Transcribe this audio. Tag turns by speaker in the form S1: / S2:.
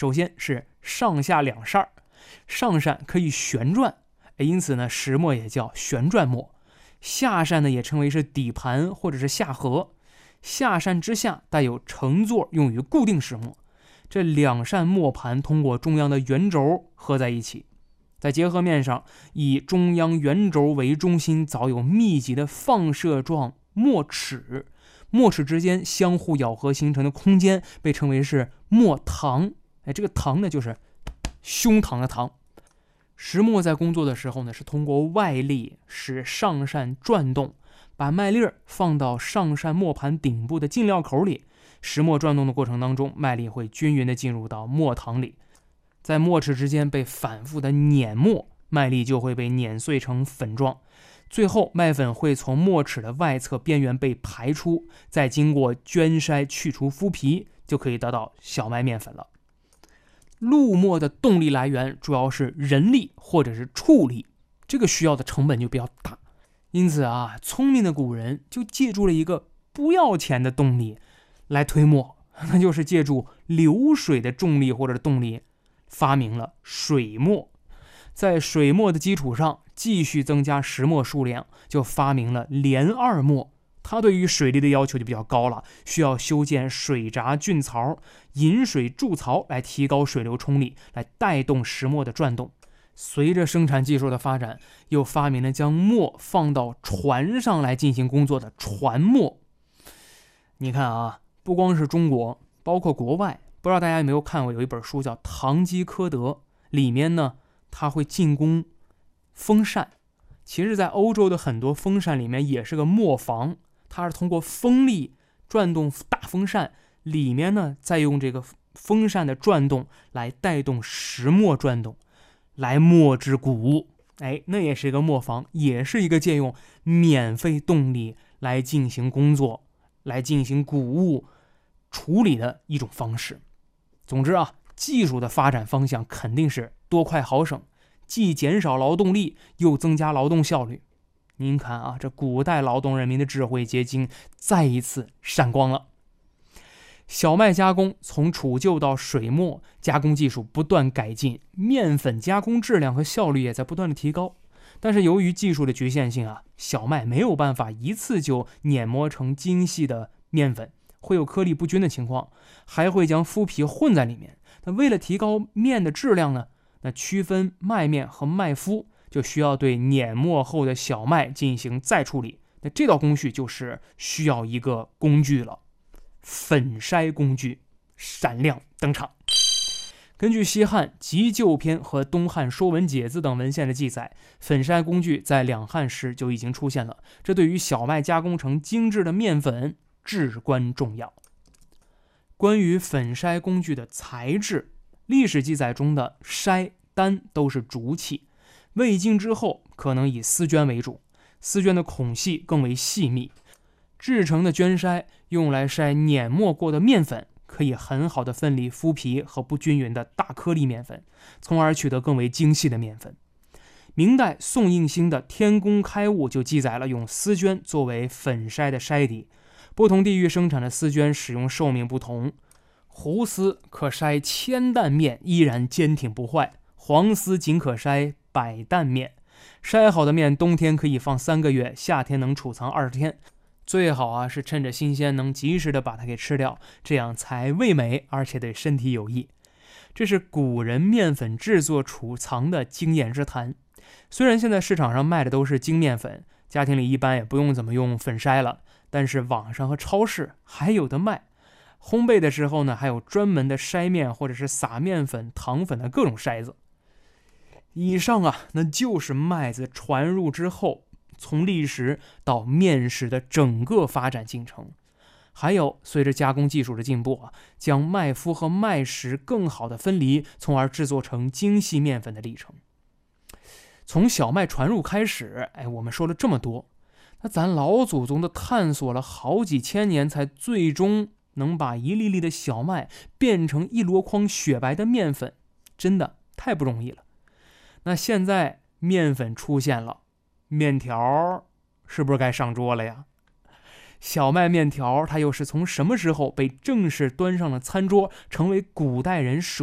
S1: 首先是上下两扇，上扇可以旋转，因此呢，石磨也叫旋转磨。下扇呢也称为是底盘或者是下颌，下扇之下带有承座，用于固定石磨。这两扇磨盘通过中央的圆轴合在一起，在结合面上以中央圆轴为中心，凿有密集的放射状磨齿，磨齿之间相互咬合形成的空间被称为是磨膛。这个膛呢就是胸膛的膛。石磨在工作的时候呢，是通过外力使上扇转动，把麦粒放到上扇磨盘顶部的进料口里。石磨转动的过程当中，麦粒会均匀地进入到磨膛里，在磨齿之间被反复的碾磨，麦粒就会被碾碎成粉状。最后麦粉会从磨齿的外侧边缘被排出，再经过捐筛去除麸皮，就可以得到小麦面粉了。陆磨的动力来源主要是人力或者是畜力，这个需要的成本就比较大，因此聪明的古人就借助了一个不要钱的动力来推磨，那就是借助流水的重力或者动力，发明了水磨。在水磨的基础上继续增加石磨数量，就发明了连二磨。它对于水力的要求就比较高了，需要修建水闸菌槽、引水筑槽来提高水流冲力，来带动石磨的转动。随着生产技术的发展，又发明了将磨放到船上来进行工作的船磨。你看不光是中国，包括国外，不知道大家有没有看过有一本书叫《堂吉诃德》，里面呢它会进攻风扇。其实在欧洲的很多风扇里面也是个磨房，它是通过风力转动大风扇，里面呢再用这个风扇的转动来带动石磨转动，来磨制谷物。那也是一个磨房，也是一个借用免费动力来进行工作，来进行谷物处理的一种方式。总之技术的发展方向肯定是多快好省，既减少劳动力又增加劳动效率。您看这古代劳动人民的智慧结晶再一次闪光了。小麦加工从储臼到水磨，加工技术不断改进，面粉加工质量和效率也在不断的提高。但是由于技术的局限性小麦没有办法一次就碾磨成精细的面粉，会有颗粒不均的情况，还会将麸皮混在里面。那为了提高面的质量呢，那区分麦面和麦麸就需要对碾磨后的小麦进行再处理。那这道工序就是需要一个工具了，粉筛工具闪亮登场。根据西汉《急救篇》和东汉《说文解字》等文献的记载，粉筛工具在两汉时就已经出现了，这对于小麦加工成精致的面粉至关重要。关于粉筛工具的材质，历史记载中的筛、担都是竹器，未经之后可能以丝绢为主，丝绢的孔隙更为细密，制成的绢筛用来筛碾磨过的面粉，可以很好的分离麸皮和不均匀的大颗粒面粉，从而取得更为精细的面粉。明代宋应星的《天工开物》就记载了用丝绢作为粉筛的筛底，不同地域生产的丝绢使用寿命不同，胡丝可筛1000担面依然坚挺不坏，黄丝仅可筛100担面。筛好的面冬天可以放3个月，夏天能储藏20天。最好是趁着新鲜能及时的把它给吃掉，这样才味美而且对身体有益。这是古人面粉制作储藏的经验之谈。虽然现在市场上卖的都是精面粉，家庭里一般也不用怎么用粉筛了，但是网上和超市还有的卖。烘焙的时候呢，还有专门的筛面或者是撒面粉、糖粉的各种筛子。以上那就是麦子传入之后从砾石到面食的整个发展进程。还有随着加工技术的进步将麦麸和麦食更好的分离，从而制作成精细面粉的历程。从小麦传入开始，我们说了这么多，那咱老祖宗的探索了好几千年，才最终能把一粒粒的小麦变成一箩筐雪白的面粉，真的太不容易了。那现在面粉出现了，面条是不是该上桌了呀？小麦面条它又是从什么时候被正式端上了餐桌，成为古代人